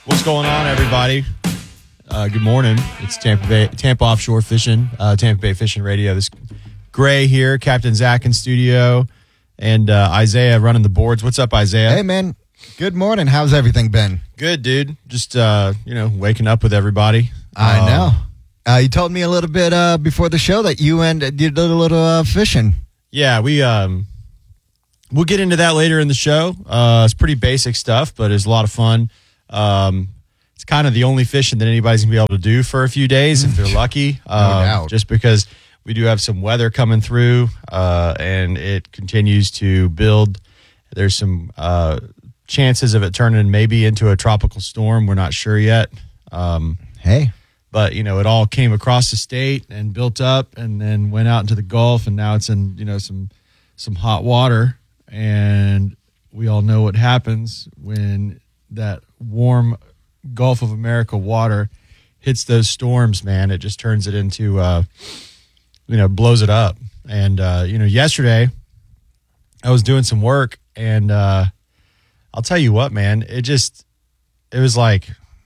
What's going on, everybody? Good morning. It's Tampa Offshore Fishing, Tampa Bay Fishing Radio. This Gray here, Captain Zach in studio, and Isaiah running the boards. What's up, Isaiah? Hey, man. Good morning. How's everything been? Good, dude. Just waking up with everybody. I know. You told me a little bit before the show that you did a little fishing. Yeah, we'll get into that later in the show. It's pretty basic stuff, but it's a lot of fun. It's kind of the only fishing that anybody's gonna be able to do for a few days if they're lucky. No doubt. Just because we do have some weather coming through, and it continues to build. There's some chances of it turning maybe into a tropical storm. We're not sure yet. Hey. But, it all came across the state and built up and then went out into the Gulf, and now it's in, some hot water. And we all know what happens when that warm Gulf of America water hits those storms, man. It just turns it into, blows it up. And, yesterday I was doing some work, and I'll tell you what, man, it was like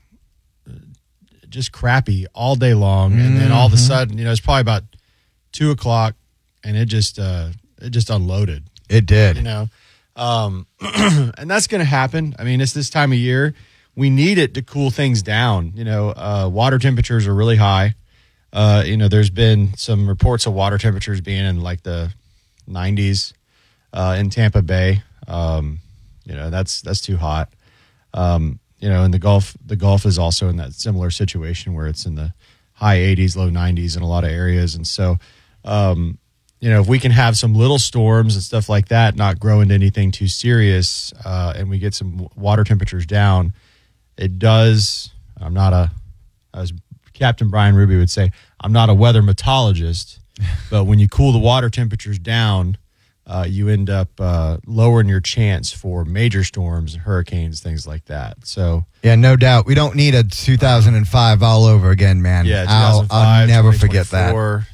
just crappy all day long. And then all of a sudden, it's probably about 2:00 and it just unloaded. It did. And that's going to happen. I mean, it's this time of year. We need it to cool things down. Water temperatures are really high. There's been some reports of water temperatures being in like the 90s in Tampa Bay. That's too hot. And the Gulf is also in that similar situation where it's in the high 80s, low 90s in a lot of areas. And so, if we can have some little storms and stuff like that, not grow into anything too serious, and we get some water temperatures down, it does. As Captain Brian Ruby would say, I'm not a weather meteorologist, but when you cool the water temperatures down, you end up lowering your chance for major storms and hurricanes, things like that. So yeah, no doubt. We don't need a 2005 all over again, man. Yeah, 2005, I'll never forget that.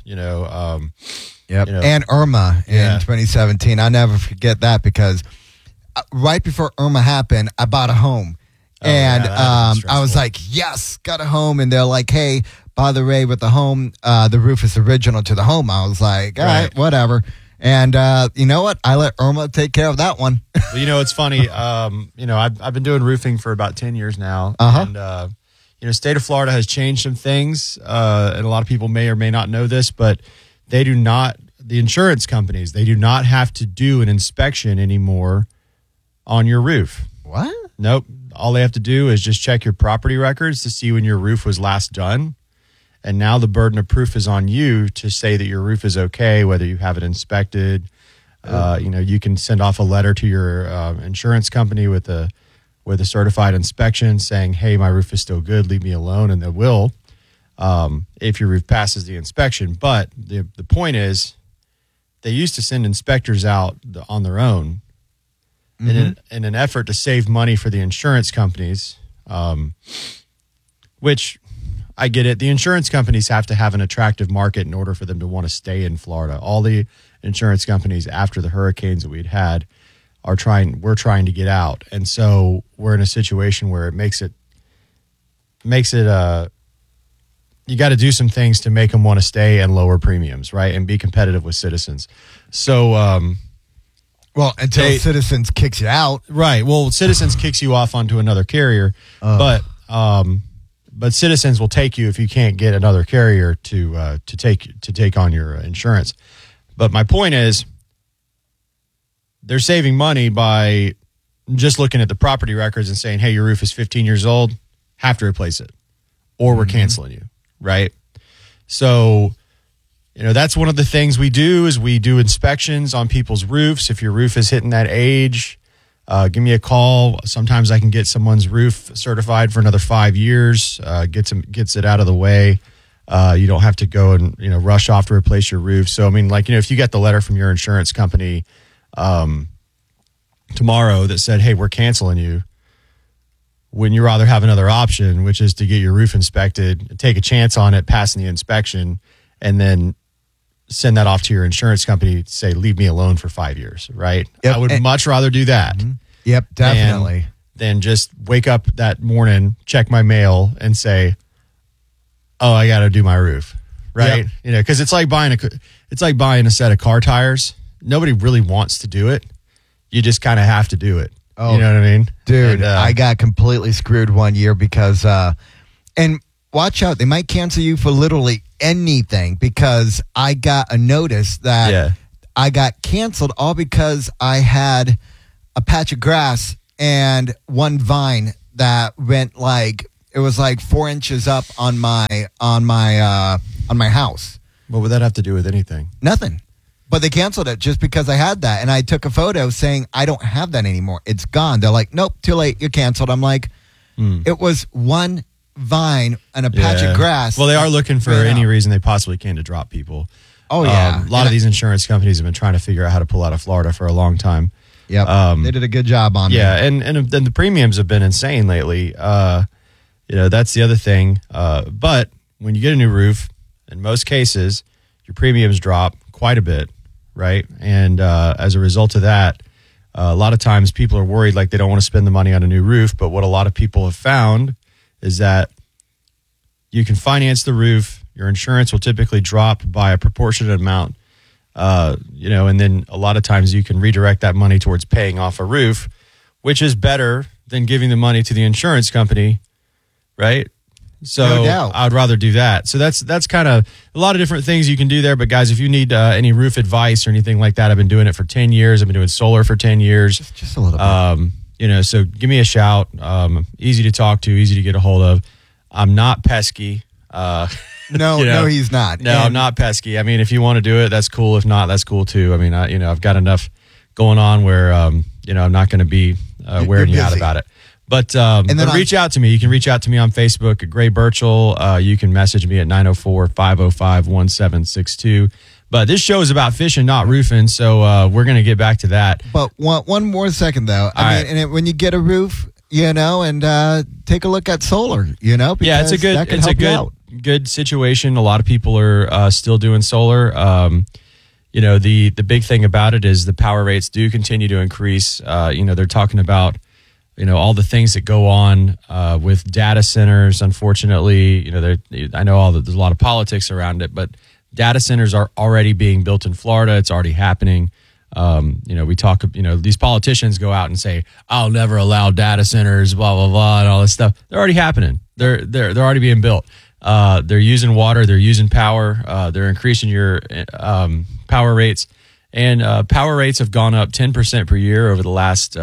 Yep. And Irma in 2017. I'll never forget that because right before Irma happened, I bought a home. I was like, yes, got a home. And they're like, hey, by the way, with the home, the roof is original to the home. I was like, all right, whatever. And you know what? I let Irma take care of that one. Well, it's funny. I've been doing roofing for about 10 years now. And, state of Florida has changed some things. And a lot of people may or may not know this, but the insurance companies, they do not have to do an inspection anymore on your roof. What? Nope. All they have to do is just check your property records to see when your roof was last done. And now the burden of proof is on you to say that your roof is okay, whether you have it inspected. You can send off a letter to your insurance company with a certified inspection saying, hey, my roof is still good, leave me alone, and they will if your roof passes the inspection. But the point is, they used to send inspectors out on their own in an effort to save money for the insurance companies, which I get it. The insurance companies have to have an attractive market in order for them to want to stay in Florida. All the insurance companies after the hurricanes that we'd had we're trying to get out. And so we're in a situation where it makes it you got to do some things to make them want to stay and lower premiums, right? And be competitive with Citizens. So, until Citizens kicks you out. Right. Well, Citizens kicks you off onto another carrier, but Citizens will take you if you can't get another carrier to take on your insurance. But my point is, they're saving money by just looking at the property records and saying, hey, your roof is 15 years old, have to replace it, or we're canceling you, right? So, that's one of the things we do is we do inspections on people's roofs. If your roof is hitting that age, give me a call. Sometimes I can get someone's roof certified for another 5 years, gets it out of the way. You don't have to go and, rush off to replace your roof. So, if you get the letter from your insurance company tomorrow that said, hey, we're canceling you, when you rather have another option, which is to get your roof inspected, take a chance on it, passing the inspection, and then send that off to your insurance company to say, leave me alone for 5 years, right? Yep. I would much rather do that. Yep, definitely. than just wake up that morning, check my mail, and say, "Oh, I got to do my roof." Right? Yep. Because it's like buying a set of car tires. Nobody really wants to do it. You just kind of have to do it. Oh, you know what I mean? Dude, I got completely screwed one year because, and watch out, they might cancel you for literally anything because I got a notice that I got canceled all because I had a patch of grass and one vine that went it was 4 inches up on my house. What would that have to do with anything? Nothing. But they canceled it just because I had that. And I took a photo saying, I don't have that anymore. It's gone. They're like, nope, too late. You're canceled. I'm like, it was one vine and a patch of grass. Well, they are looking for any reason they possibly can to drop people. Oh, yeah. A lot of these insurance companies have been trying to figure out how to pull out of Florida for a long time. Yep. They did a good job on that. Yeah, and the premiums have been insane lately. That's the other thing. But when you get a new roof, in most cases, your premiums drop quite a bit. Right. And as a result of that, a lot of times people are worried they don't want to spend the money on a new roof. But what a lot of people have found is that you can finance the roof. Your insurance will typically drop by a proportionate amount, and then a lot of times you can redirect that money towards paying off a roof, which is better than giving the money to the insurance company. Right. So no doubt. I'd rather do that. So that's kind of a lot of different things you can do there. But guys, if you need any roof advice or anything like that, I've been doing it for 10 years. I've been doing solar for 10 years. Just a little bit. So give me a shout. Easy to talk to, easy to get a hold of. I'm not pesky. No, he's not. No, I'm not pesky. I mean, if you want to do it, that's cool. If not, that's cool too. I mean, I've got enough going on where, I'm not going to be wearing you out about it. But reach out to me. You can reach out to me on Facebook at Gray Birchall. You can message me at 904-505-1762. But this show is about fishing, not roofing, so we're going to get back to that. But one more second, though. When you get a roof, and take a look at solar, because it's a good situation. A lot of people are still doing solar. The big thing about it is the power rates do continue to increase. They're talking about all the things that go on with data centers. Unfortunately, I know there's a lot of politics around it, but data centers are already being built in Florida. It's already happening. We talk. These politicians go out and say, "I'll never allow data centers," blah blah blah, and all this stuff. They're already happening. They're already being built. They're using water. They're using power. They're increasing your power rates, and power rates have gone up 10% per year over the last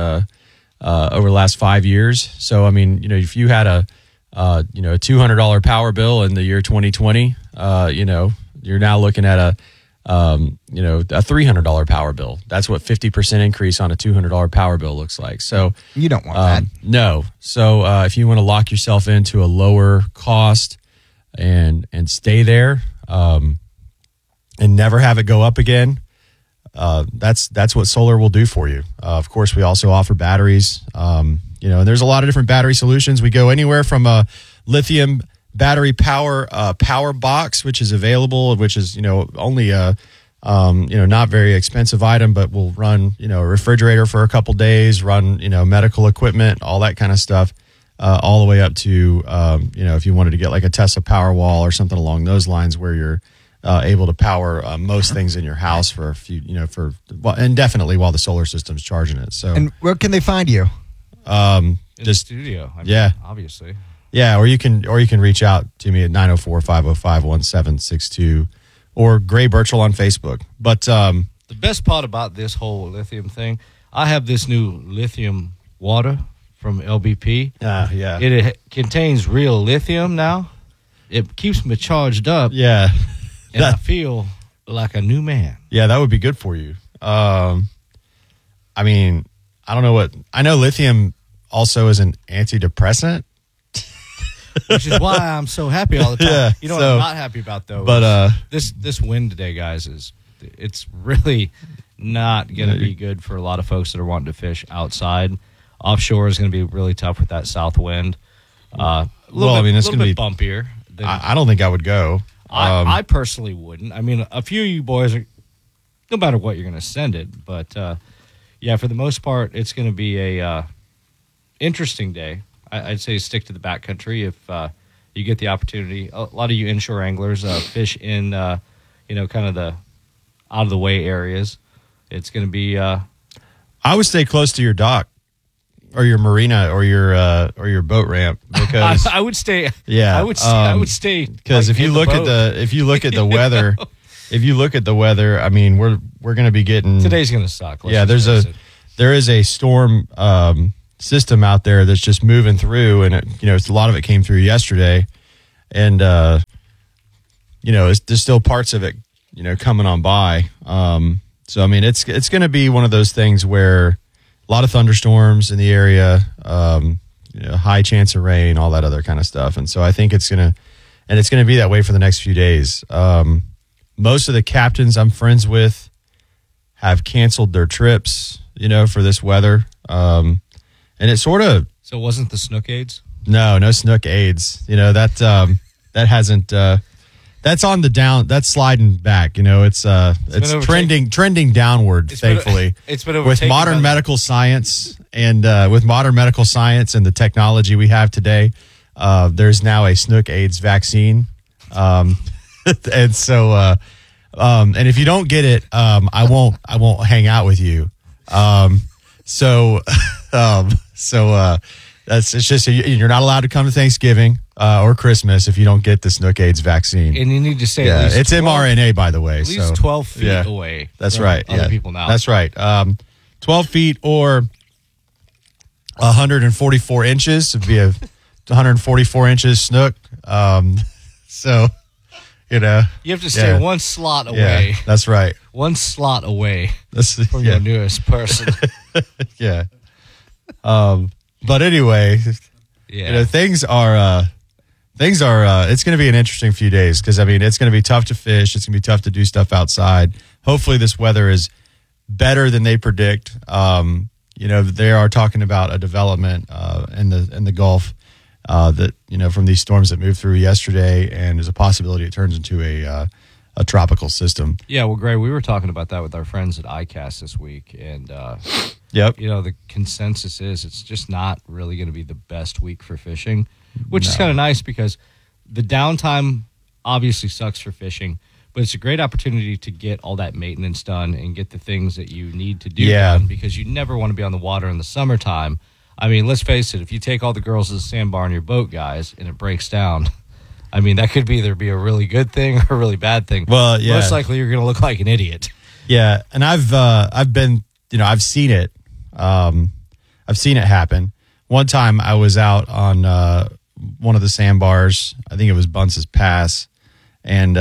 5 years. So, I mean, if you had a $200 power bill in the year 2020, you're now looking at a $300 power bill. That's what 50% increase on a $200 power bill looks like. So you don't want that. No. So if you want to lock yourself into a lower cost and stay there, and never have it go up again, that's what solar will do for you. Of course, we also offer batteries. And there's a lot of different battery solutions. We go anywhere from a lithium battery power box, which is available, which is only a not very expensive item, but will run a refrigerator for a couple days, run medical equipment, all that kind of stuff, all the way up to if you wanted to get like a Tesla Powerwall or something along those lines, where you're able to power most things in your house for a few, indefinitely while the solar system's charging it. So, and where can they find you? In the studio. Obviously. Yeah, or you can reach out to me at 904-505-1762 or Gray Birchall on Facebook. But the best part about this whole lithium thing, I have this new lithium water from LBP. Yeah. It contains real lithium now. It keeps me charged up. Yeah. And I feel like a new man. Yeah, that would be good for you. I mean, I know lithium also is an antidepressant. Which is why I'm so happy all the time. Yeah, what I'm not happy about, though, but this wind today, guys, it's really not going to be good for a lot of folks that are wanting to fish outside. Offshore is going to be really tough with that south wind. It's going to be bumpier. I don't think I would go. I personally wouldn't. I mean, a few of you boys are, no matter what, you're going to send it. But, for the most part, it's going to be interesting day. I'd say stick to the backcountry if you get the opportunity. A lot of you inshore anglers fish in, kind of the out of the way areas. It's going to be. I would stay close to your dock, or your marina, or your boat ramp, because I would stay. Yeah, I would stay because if you look at the weather, if you look at the weather, I mean, we're going to be getting today's going to suck. There is a storm system out there that's just moving through, and it's a lot of it came through yesterday, and there's still parts of it coming on by. So I mean, it's going to be one of those things where a lot of thunderstorms in the area, high chance of rain, all that other kind of stuff, and so I think it's going to be that way for the next few days. Most of the captains I'm friends with have canceled their trips, for this weather. And it sort of. So it wasn't the snook aids? No snook aids. That hasn't. That's on the down. That's sliding back. It's trending downward. Thankfully, it's been with modern medical science and the technology we have today. There's now a snook aids vaccine, and so and if you don't get it, I won't hang out with you. It's just you're not allowed to come to Thanksgiving or Christmas if you don't get the snook aids vaccine. And you need to say it's 12, mRNA, by the way. At least 12 feet away. That's right. Other people now. That's right. 12 feet or 144 inches would be a 144 inches snook. You have to stay one slot away. Yeah, that's right. One slot away from your newest person. Yeah. But anyway, things are it's going to be an interesting few days, because I mean, it's going to be tough to fish. It's going to be tough to do stuff outside. Hopefully this weather is better than they predict. They are talking about a development in the Gulf that from these storms that moved through yesterday, and there's a possibility it turns into a tropical system. Yeah, well, Gray, we were talking about that with our friends at ICAST this week, and yep. The consensus is it's just not really going to be the best week for fishing, which is kind of nice, because the downtime obviously sucks for fishing, but it's a great opportunity to get all that maintenance done and get the things that you need to do done, because you never want to be on the water in the summertime. I mean, let's face it, if you take all the girls to the sandbar in your boat, guys, and it breaks down, I mean, that could either be a really good thing or a really bad thing. Well, yeah. Most likely you're going to look like an idiot. Yeah, and I've been, I've seen it. I've seen it happen. One time I was out on one of the sandbars. I think it was Bunce's Pass, and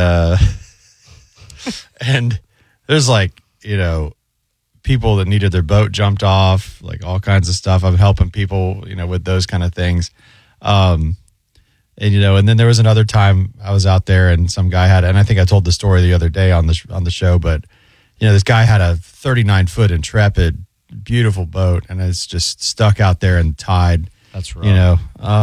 and there's people that needed their boat jumped off, like all kinds of stuff. I'm helping people, with those kind of things. And then there was another time I was out there, and some guy had, and I think I told the story the other day on the show, but this guy had a 39-foot Intrepid, beautiful boat, and it's just stuck out there in the tide. That's right.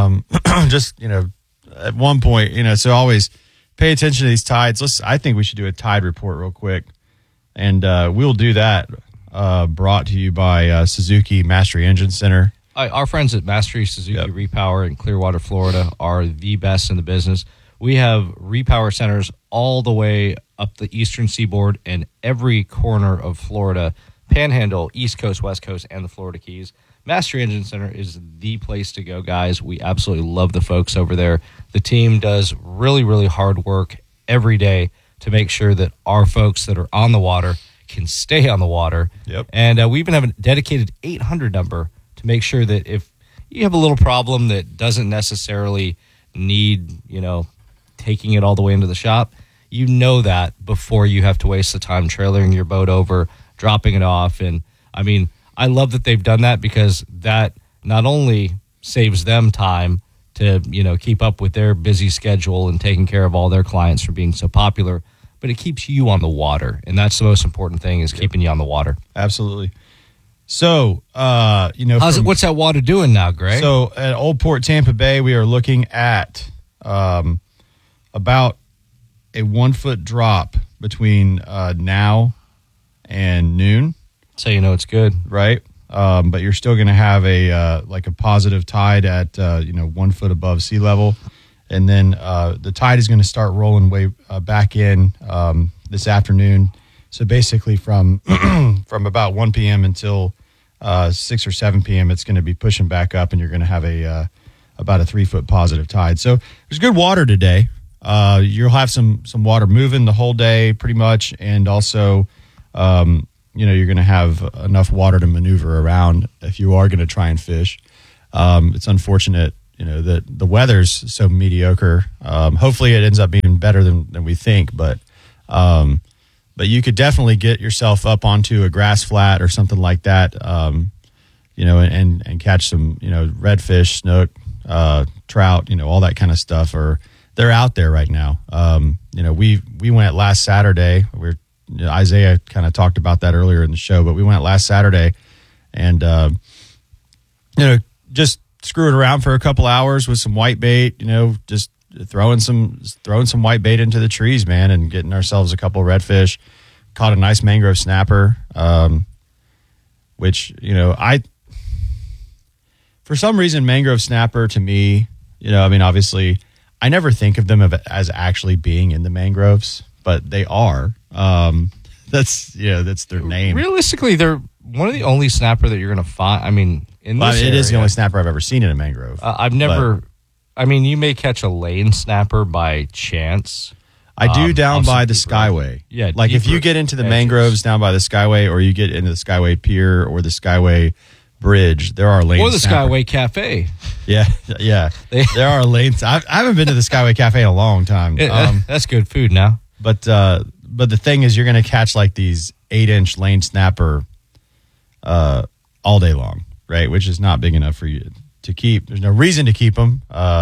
At one point, so always pay attention to these tides. I think we should do a tide report real quick, and we'll do that. Brought to you by Suzuki Mastery Engine Center. Our friends at Mastery Suzuki Repower in Clearwater, Florida, are the best in the business. We have repower centers all the way up the eastern seaboard and every corner of Florida, Panhandle, East Coast, West Coast, and the Florida Keys. Mastery Engine Center is the place to go, guys. We absolutely love the folks over there. The team does really, really hard work every day to make sure that our folks that are on the water can stay on the water. Yep. And we even have a dedicated 800 number to make sure that if you have a little problem that doesn't necessarily need, taking it all the way into the shop, that before you have to waste the time trailering your boat over, dropping it off. And I mean, I love that they've done that, because that not only saves them time to, keep up with their busy schedule and taking care of all their clients for being so popular, but it keeps you on the water. And that's the most important thing, is keeping you on the water. Absolutely. So, what's that water doing now, Greg? So at Old Port Tampa Bay, we are looking at about a 1 foot drop between now and noon. So it's good. Right? but you're still going to have a like a positive tide at 1 foot above sea level, and then the tide is going to start rolling way back in this afternoon. So basically, from from about 1 p.m. until 6 or 7 p.m., it's going to be pushing back up, and you're going to have about a 3 foot positive tide. So there's good water today. You'll have some water moving the whole day pretty much, and also you're going to have enough water to maneuver around if you are going to try and fish. It's unfortunate that the weather's so mediocre. Hopefully it ends up being better than we think, but you could definitely get yourself up onto a grass flat or something like that, and catch some redfish, snook, trout, all that kind of stuff. Or they're out there right now. We went last Saturday. Isaiah kind of talked about that earlier in the show, but we went last Saturday and just screwing around for a couple hours with some white bait, just throwing some white bait into the trees, man, and getting ourselves a couple redfish. Caught a nice mangrove snapper, which for some reason, mangrove snapper to me, obviously I never think of them as actually being in the mangroves, but they are. That's their name. Realistically, they're one of the only snapper that you're going to find. I mean, it is the only snapper I've ever seen in a mangrove. I've never. You may catch a lane snapper by chance. I do down by the Skyway. Yeah, like if you get into the mangroves down by the Skyway, or you get into the Skyway Pier or the Skyway Bridge, there are lanes. Or the Skyway Cafe. Yeah. There are lanes. I haven't been to the Skyway Cafe in a long time. That's good food now. But the thing is, you're going to catch like these 8-inch lane snapper all day long, right? Which is not big enough for you to keep. There's no reason to keep them.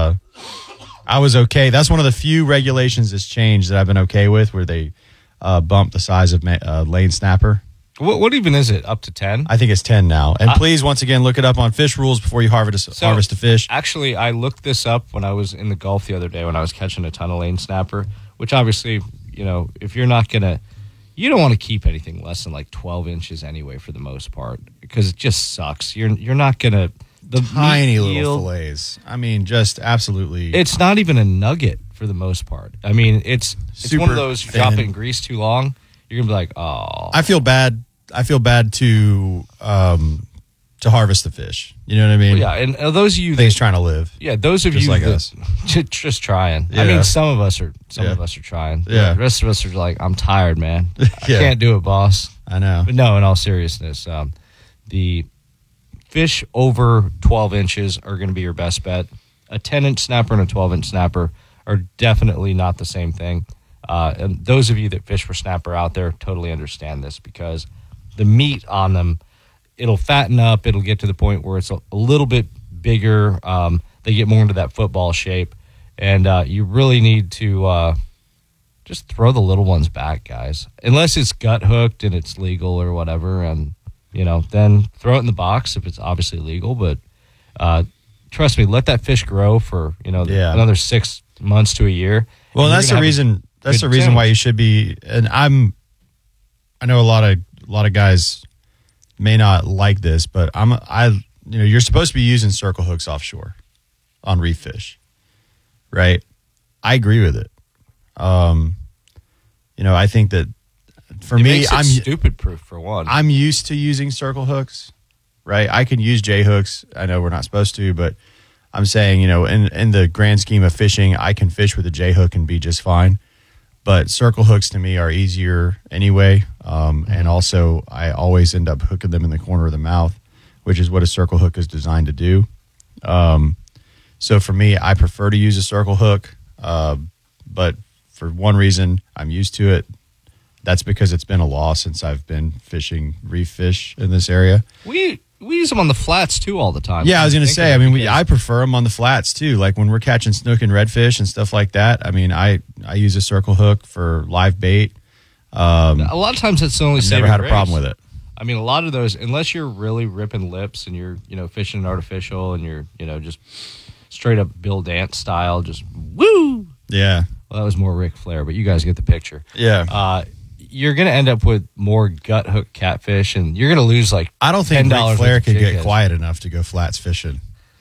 I was okay. That's one of the few regulations that's changed that I've been okay with, where they bump the size of lane snapper. What even is it? Up to 10? I think it's 10 now. And please, once again, look it up on Fish Rules before you harvest a fish. Actually, I looked this up when I was in the Gulf the other day when I was catching a ton of lane snapper, which obviously, if you're not going to, you don't want to keep anything less than like 12 inches anyway for the most part, because it just sucks. You're not going to. The tiny little fillets. I mean, just absolutely. It's not even a nugget for the most part. I mean, it's one of those, thin. drop it in grease too long, you're gonna be like, oh. I feel bad to harvest the fish. You know what I mean? Well, yeah, and those of you that trying to live. Yeah, those of just you like that, us, just trying. Yeah. I mean, some of us are trying. Yeah, the rest of us are like, I'm tired, man. I Yeah. can't do it, boss. I know. But no, in all seriousness, the fish over 12 inches are going to be your best bet. A 10-inch snapper and a 12-inch snapper are definitely not the same thing. And those of you that fish for snapper out there totally understand this, because the meat on them, it'll fatten up. It'll get to the point where it's a little bit bigger. They get more into that football shape. And you really need to just throw the little ones back, guys. Unless it's gut hooked and it's legal or whatever. And then throw it in the box if it's obviously legal. But trust me, let that fish grow for another 6 months to a year. Well, that's the reason. That's the reason why you should be. And I know a lot of guys may not like this, but you're supposed to be using circle hooks offshore on reef fish, right? I agree with it. I think that. For me, I'm stupid proof for one. I'm used to using circle hooks, right? I can use J hooks. I know we're not supposed to, but I'm saying, in the grand scheme of fishing, I can fish with a J hook and be just fine. But circle hooks to me are easier anyway. And also I always end up hooking them in the corner of the mouth, which is what a circle hook is designed to do. So for me, I prefer to use a circle hook. But for one reason, I'm used to it. That's because it's been a law since I've been fishing reef fish in this area. We use them on the flats too all the time. Yeah, I was going to say. I mean, I prefer them on the flats too. Like when we're catching snook and redfish and stuff like that. I mean, I use a circle hook for live bait. A lot of times it's the only. I've never had a problem with it. I mean, a lot of those, unless you're really ripping lips and you're fishing an artificial and you're just straight up Bill Dance style, just woo. Yeah. Well, that was more Ric Flair, but you guys get the picture. Yeah. you're going to end up with more gut hook catfish, and you're going to lose like I don't think $10 Ric Flair worth of could get jig heads. quiet enough to go flats fishing.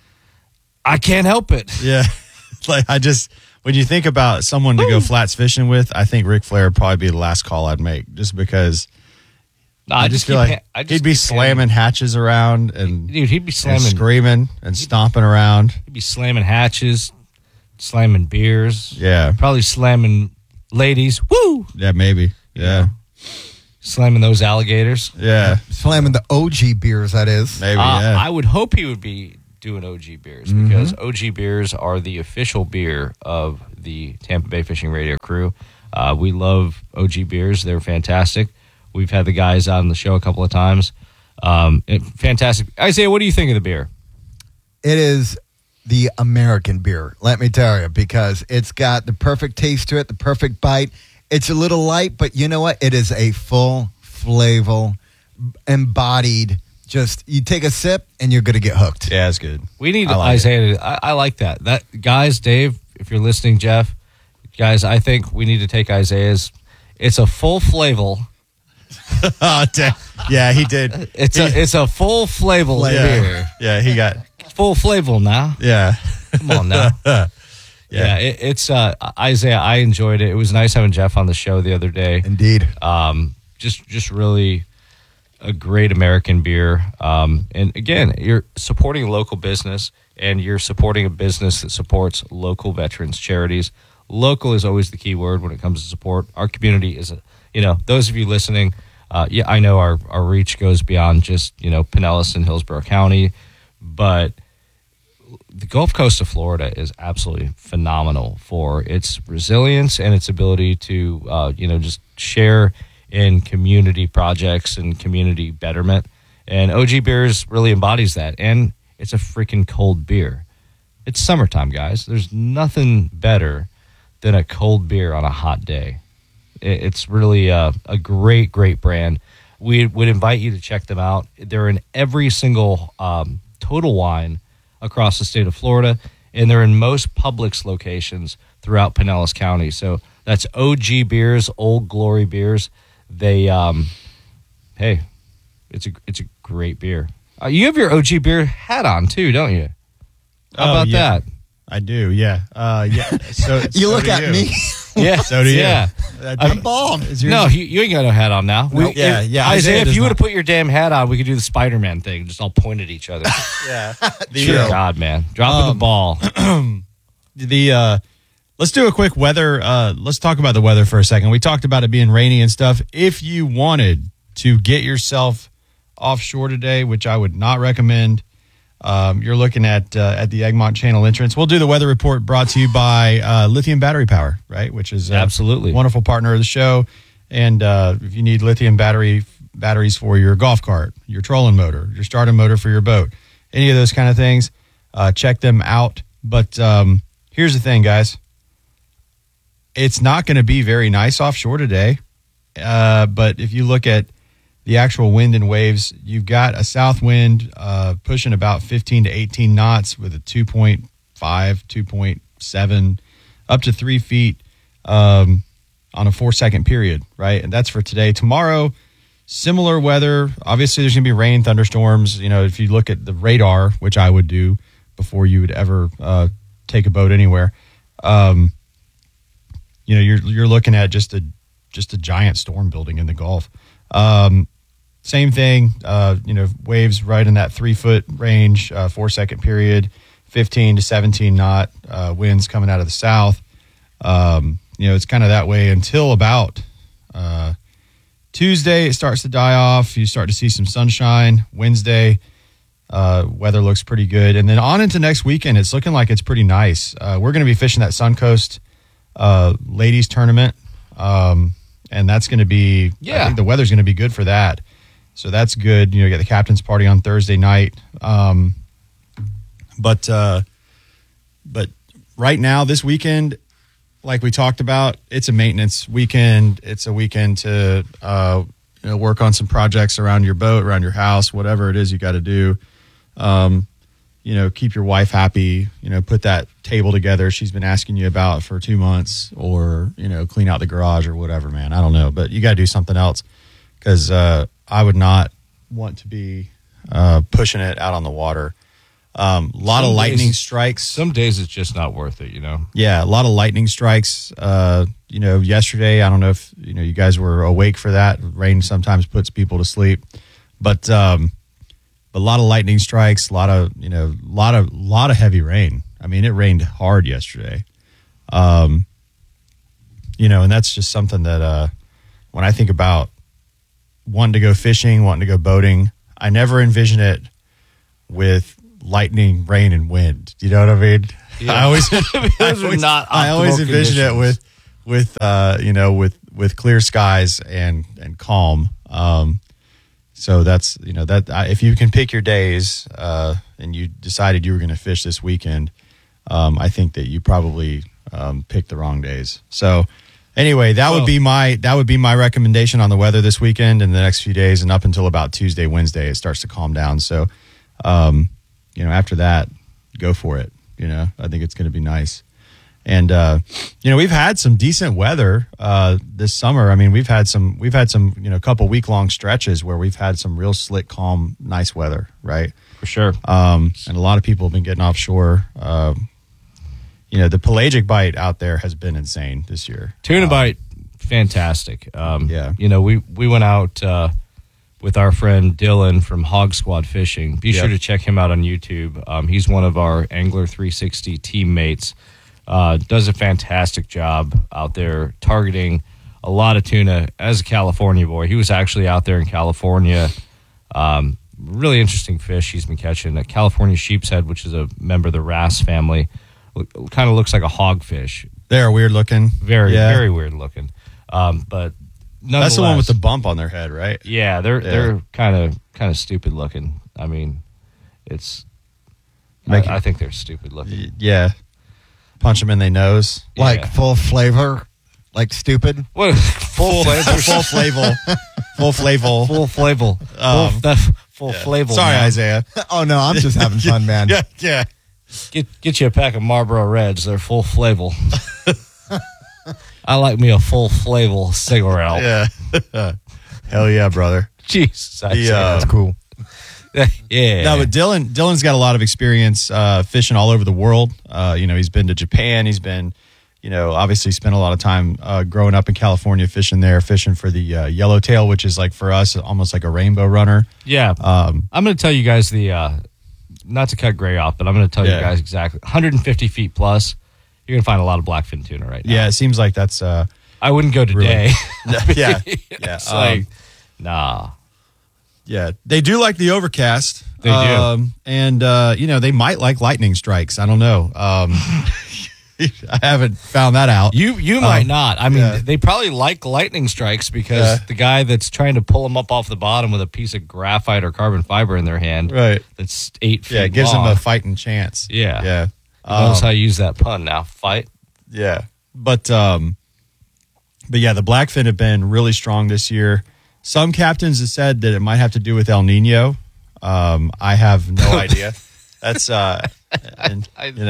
I can't help it. Yeah. Like when you think about someone to go flats fishing with, I think Ric Flair would probably be the last call I'd make, just because No, I just feel like he'd be slamming hatches around and Dude, he'd be and slamming, screaming and stomping around. he'd be slamming hatches, slamming beers, Yeah. probably slamming ladies. Woo! Yeah, maybe. Yeah. Slamming those alligators. Yeah. Slamming the OG beers, that is. Maybe. Yeah. I would hope he would be doing OG beers because OG beers are the official beer of the Tampa Bay Fishing Radio crew. We love OG beers. They're fantastic. We've had the guys out on the show a couple of times. Fantastic. Isaiah, what do you think of the beer? It is the American beer, let me tell you, because it's got the perfect taste to it, the perfect bite. It's a little light, but you know what? It is a full flavor, embodied. Just you take a sip and you're going to get hooked. Yeah, it's good. We need I like Isaiah. I like that. That guys, Dave, if you're listening, Jeff, guys, I think we need to take Isaiah's. It's a full flavor. Oh, yeah, he did. It's a full flavor beer. Yeah, he got. Full flavor now. Yeah. Come on now. Yeah, it's Isaiah. I enjoyed it. It was nice having Jeff on the show the other day. Indeed. Just really a great American beer. And again, you're supporting a local business, and you're supporting a business that supports local veterans charities. Local is always the key word when it comes to support. Our community is, those of you listening, I know our reach goes beyond just, Pinellas and Hillsborough County, but the Gulf Coast of Florida is absolutely phenomenal for its resilience and its ability to, just share in community projects and community betterment. And OG Beers really embodies that. And it's a freaking cold beer. It's summertime, guys. There's nothing better than a cold beer on a hot day. It's really a great, great brand. We would invite you to check them out. They're in every single Total Wine across the state of Florida, and they're in most Publix locations throughout Pinellas County. So that's OG Beers, Old Glory Beers. They, it's a great beer. You have your OG Beer hat on too, don't you? How about that? I do. Yeah. Yeah. So You look at me. Yeah. So do you. Yeah. I'm bald. No, you ain't got no hat on now. Yeah. Isaiah, if does you would not. have put your damn hat on, we could do the Spider-Man thing. Just all point at each other. Yeah. Dear God, man. Dropping the ball. Let's do a quick weather. Let's talk about the weather for a second. We talked about it being rainy and stuff. If you wanted to get yourself offshore today, which I would not recommend, you're looking at the Egmont Channel entrance. We'll do the weather report brought to you by Lithium Battery Power, right? Which is Absolutely a wonderful partner of the show. And if you need lithium batteries for your golf cart, your trolling motor, your starting motor for your boat, any of those kind of things, check them out. But here's the thing, guys. It's not going to be very nice offshore today. But if you look at the actual wind and waves, you've got a south wind pushing about 15 to 18 knots with a 2.5, 2.7, up to 3 feet on a 4-second period, right? And that's for today. Tomorrow, similar weather. Obviously, there's going to be rain, thunderstorms. If you look at the radar, which I would do before you would ever take a boat anywhere, you're looking at just a giant storm building in the Gulf. Same thing, waves right in that 3-foot range, 4-second period, 15 to 17 knot winds coming out of the south. It's kind of that way until about Tuesday. It starts to die off. You start to see some sunshine. Wednesday, weather looks pretty good. And then on into next weekend, it's looking like it's pretty nice. We're going to be fishing that Suncoast ladies tournament. And that's going to be, I think the weather's going to be good for that. So that's good. You get the captain's party on Thursday night. But right now, this weekend, like we talked about, it's a maintenance weekend. It's a weekend to, work on some projects around your boat, around your house, whatever it is you got to do. keep your wife happy, put that table together she's been asking you about for 2 months, or, clean out the garage or whatever, man. I don't know, but you got to do something else, because I would not want to be pushing it out on the water. A lot of lightning strikes. Some days it's just not worth it, Yeah, a lot of lightning strikes. Yesterday, I don't know if you guys were awake for that. Rain sometimes puts people to sleep, but a lot of lightning strikes, a lot of heavy rain. I mean, it rained hard yesterday. And that's just something that when I think about wanting to go fishing, wanting to go boating, I never envision it with lightning, rain, and wind. You know what I mean? Yeah. I always envision it with clear skies and calm. So that's if you can pick your days and you decided you were going to fish this weekend, I think that you probably picked the wrong days. So anyway, that would be my recommendation on the weather this weekend and the next few days, and up until about Tuesday, Wednesday, it starts to calm down. So after that, go for it. I think it's going to be nice. And we've had some decent weather this summer. I mean, we've had some couple week-long stretches where we've had some real slick, calm, nice weather, right? For sure. And a lot of people have been getting offshore. The pelagic bite out there has been insane this year. Tuna bite, fantastic. Yeah. We went out with our friend Dylan from Hog Squad Fishing. Be sure to check him out on YouTube. He's one of our Angler 360 teammates. Does a fantastic job out there targeting a lot of tuna. As a California boy, he was actually out there in California. Really interesting fish he's been catching. A California sheepshead, which is a member of the wrasse family. Kind of looks like a hogfish. They're weird looking. Very weird looking. But that's the one with the bump on their head, right? Yeah, they're kind of stupid looking. I mean, I think they're stupid looking. Yeah. Punch them in their nose. Like full flavor, like stupid. What? Full flavor. Full flavor. Full flavor. Full flavor. Full flavor. Sorry, man. Isaiah. Oh no, I'm just having fun, man. Yeah. Get you a pack of Marlboro Reds. They're full flavor. I like me a full flavor cigarette. Yeah. Hell yeah, brother. Jesus, that's cool. Yeah. No, but Dylan's got a lot of experience fishing all over the world. He's been to Japan. He's been, obviously spent a lot of time growing up in California fishing for the yellowtail, which is like for us almost like a rainbow runner. Yeah. I'm going to tell you guys not to cut Gray off, but I'm going to tell you guys exactly 150 feet plus. You're going to find a lot of blackfin tuna right now. Yeah, it seems like that's. I wouldn't go today. Really, yeah. It's like, nah. Yeah, they do like the overcast. They do. And, they might like lightning strikes. I don't know. I haven't found that out. You might not. I mean, they probably like lightning strikes because the guy that's trying to pull them up off the bottom with a piece of graphite or carbon fiber in their hand, right? That's 8 feet long. Yeah, it gives them a fighting chance. Yeah. Yeah. Notice how you use that pun now. Fight. Yeah. But yeah, the blackfin have been really strong this year. Some captains have said that it might have to do with El Nino. I have no idea. That's and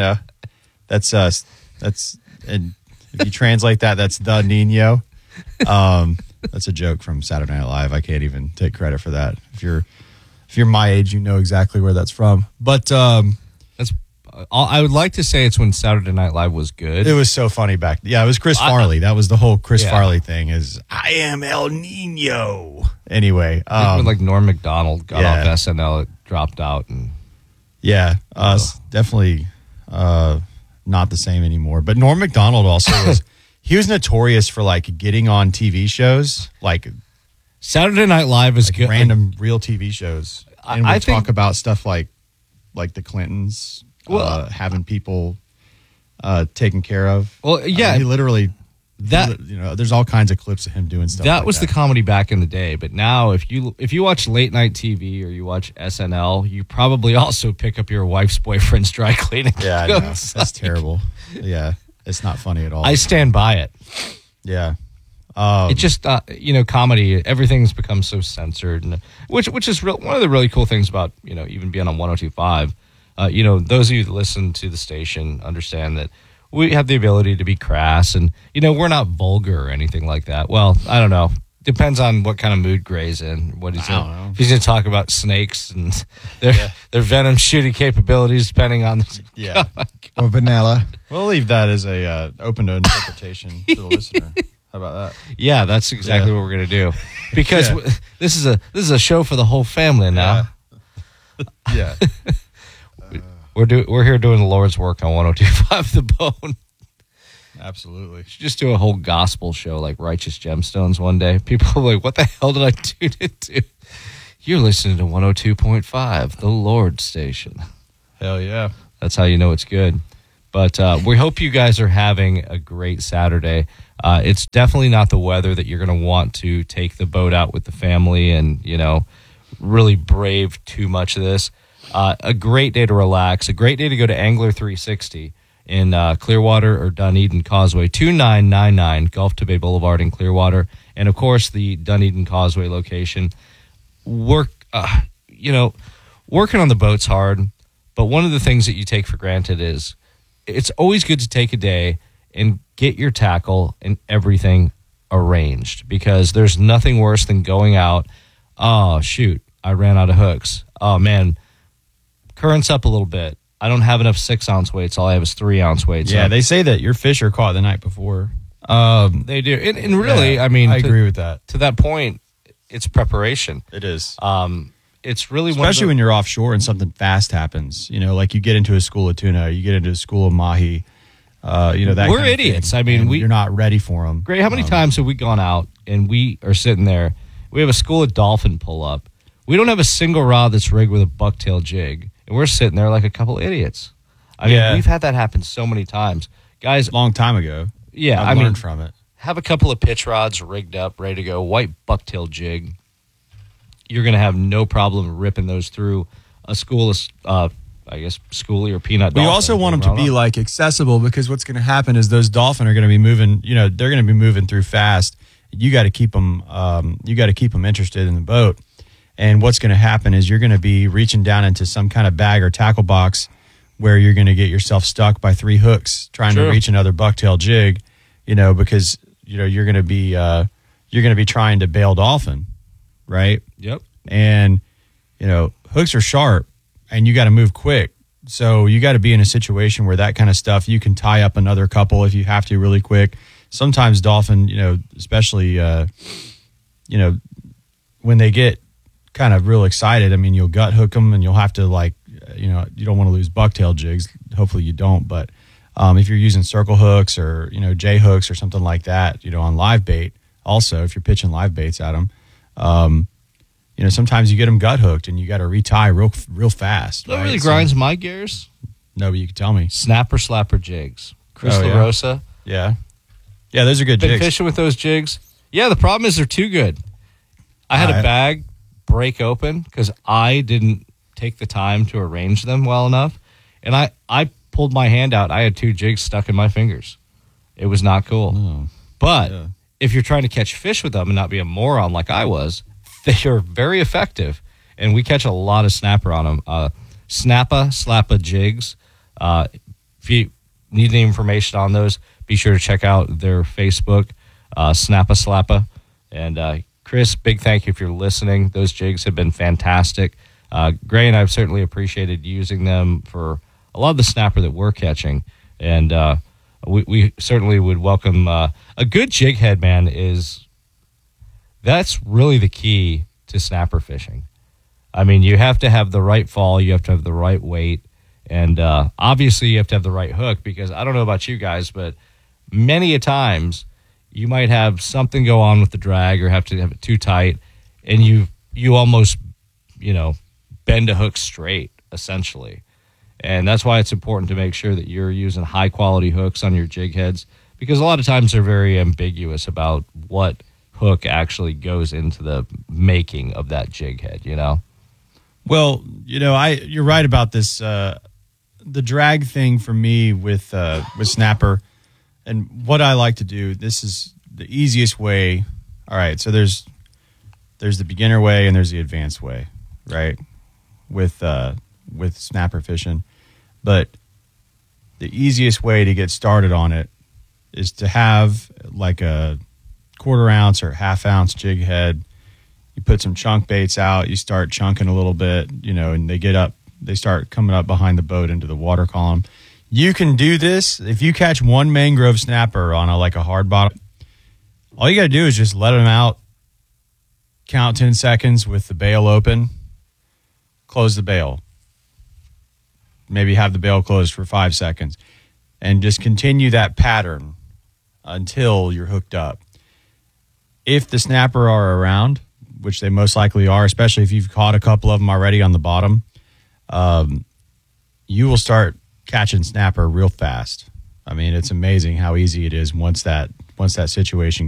and if you translate that, that's the Nino. That's a joke from Saturday Night Live. I can't even take credit for that. If you're my age, you know exactly where that's from. But that's. I would like to say it's when Saturday Night Live was good. It was so funny back. Yeah, it was Chris Farley. That was the whole Chris Farley thing. Is I am El Nino. Anyway, when like Norm Macdonald got off SNL, it dropped out, and definitely not the same anymore. But Norm Macdonald also was notorious for like getting on TV shows, like Saturday Night Live is good, random real TV shows, and I would think, talk about stuff like the Clintons. Having people taken care of. Well, yeah, he literally there's all kinds of clips of him doing stuff. That was the comedy back in the day, but now if you watch late night TV or you watch SNL, you probably also pick up your wife's boyfriend's dry cleaning. Yeah, I know. That's terrible. Yeah, it's not funny at all. I stand by it. Yeah. It just comedy. Everything's become so censored, and which is one of the really cool things about even being on 102.5. those of you that listen to the station understand that we have the ability to be crass, and we're not vulgar or anything like that. Well, I don't know. Depends on what kind of mood Gray's in. What he's in. If he's going to talk about snakes and their venom shooting capabilities, depending on the or vanilla. We'll leave that as a open to interpretation to the listener. How about that? Yeah, that's exactly what we're going to do, because this is a show for the whole family now. Yeah. We're here doing the Lord's work on 102.5 The Bone. Absolutely. Should just do a whole gospel show like Righteous Gemstones one day. People are like, what the hell did I tune into? You're listening to 102.5, the Lord station. Hell yeah. That's how you know it's good. But we hope you guys are having a great Saturday. It's definitely not the weather that you're going to want to take the boat out with the family and, really brave too much of this. A great day to relax, a great day to go to Angler 360 in Clearwater or Dunedin Causeway, 2999 Gulf to Bay Boulevard in Clearwater. And, of course, the Dunedin Causeway location. Working on the boat's hard, but one of the things that you take for granted is it's always good to take a day and get your tackle and everything arranged, because there's nothing worse than going out, oh, shoot, I ran out of hooks. Oh, man, current's up a little bit. I don't have enough 6-ounce weights. All I have is 3-ounce weights. Yeah, they say that your fish are caught the night before. They do. And really, I mean, I agree with that. To that point, it's preparation. It is. It's really especially when you're offshore and something fast happens. Like you get into a school of tuna, you get into a school of mahi. That we're kind of idiots. thing, I mean, you're not ready for them. Great. How many times have we gone out and we are sitting there? We have a school of dolphin pull up. We don't have a single rod that's rigged with a bucktail jig, and we're sitting there like a couple idiots. I mean, we've had that happen so many times, guys. Long time ago. Yeah, I learned from it. Have a couple of pitch rods rigged up, ready to go. White bucktail jig. You're going to have no problem ripping those through a school of, schoolie or peanut dolphin. We also want them to be like accessible, because what's going to happen is those dolphin are going to be moving. They're going to be moving through fast. You got to keep them. You got to keep them interested in the boat. And what's going to happen is you're going to be reaching down into some kind of bag or tackle box where you're going to get yourself stuck by 3 hooks trying to reach another bucktail jig. Because you're going to be trying to bail dolphin, right? Yep. And hooks are sharp, and you got to move quick. So you got to be in a situation where that kind of stuff, you can tie up another couple if you have to really quick. Sometimes dolphin, especially when they get kind of real excited, I mean, you'll gut hook them, and you'll have to you don't want to lose bucktail jigs. Hopefully you don't, but if you're using circle hooks or J hooks or something like that, on live bait. Also, if you're pitching live baits at them, sometimes you get them gut hooked and you got to retie real fast. That really grinds my gears. No, but you can tell me. Snapper slapper jigs. Chris LaRosa. Yeah, those are good Been jigs. fishing with those jigs. Yeah, the problem is they're too good. I had a bag break open because I didn't take the time to arrange them well enough, and I pulled my hand out. I had 2 jigs stuck in my fingers. It was not cool. Oh. But if you're trying to catch fish with them and not be a moron like I was, they are very effective, and we catch a lot of snapper on them. Slappa jigs. If you need any information on those, be sure to check out their Facebook, Slappa. And Chris, big thank you if you're listening. Those jigs have been fantastic. Gray and I have certainly appreciated using them for a lot of the snapper that we're catching, and we certainly would welcome a good jig head, man. That's really the key to snapper fishing. I mean, you have to have the right fall, you have to have the right weight, and obviously you have to have the right hook, because I don't know about you guys, but many a times you might have something go on with the drag or have to have it too tight, and you almost bend a hook straight, essentially. And that's why it's important to make sure that you're using high quality hooks on your jig heads, because a lot of times they're very ambiguous about what hook actually goes into the making of that jig head, Well, you're right about this. The drag thing for me with snapper, and what I like to do. This is the easiest way. All right, so there's the beginner way and there's the advanced way, right? With snapper fishing, But the easiest way to get started on it is to have like a 1/4 ounce or 1/2 ounce jig head. You put some chunk baits out, you start chunking a little bit, and they start coming up behind the boat into the water column. You can do this if you catch one mangrove snapper on a hard bottom. All you got to do is just let them out, count 10 seconds with the bail open, close the bail. Maybe have the bail closed for 5 seconds, and just continue that pattern until you're hooked up. If the snapper are around, which they most likely are, especially if you've caught a couple of them already on the bottom, you will start catching snapper real fast. I mean, it's amazing how easy it is once that situation